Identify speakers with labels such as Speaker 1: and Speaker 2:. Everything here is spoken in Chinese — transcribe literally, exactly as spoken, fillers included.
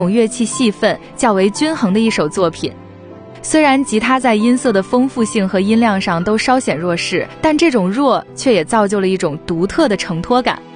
Speaker 1: 乐器戏份较为均衡的一首作品。虽然吉他在音色的丰富性和音量上都稍显弱势，但这种弱却也造就了一种独特的承托感。